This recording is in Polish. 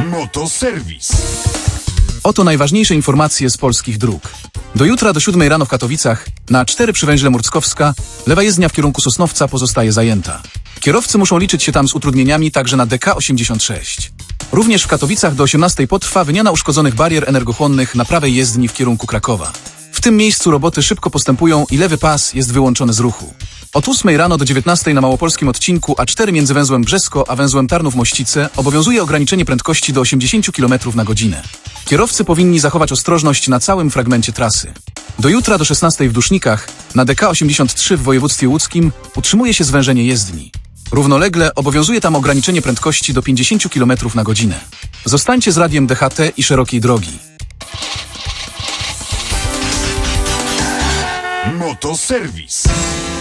Motoserwis. Oto najważniejsze informacje z polskich dróg. Do jutra do 7 rano w Katowicach na 4 przy węźle Murckowska lewa jezdnia w kierunku Sosnowca pozostaje zajęta. Kierowcy muszą liczyć się tam z utrudnieniami także na DK 86. Również w Katowicach do 18 potrwa wymiana uszkodzonych barier energochłonnych na prawej jezdni w kierunku Krakowa. W tym miejscu roboty szybko postępują i lewy pas jest wyłączony z ruchu. Od 8 rano do 19 na małopolskim odcinku A4 między węzłem Brzesko a węzłem Tarnów-Mościce obowiązuje ograniczenie prędkości do 80 km na godzinę. Kierowcy powinni zachować ostrożność na całym fragmencie trasy. Do jutra do 16 w Dusznikach na DK 83 w województwie łódzkim utrzymuje się zwężenie jezdni. Równolegle obowiązuje tam ograniczenie prędkości do 50 km na godzinę. Zostańcie z radiem DHT i szerokiej drogi. Motoserwis.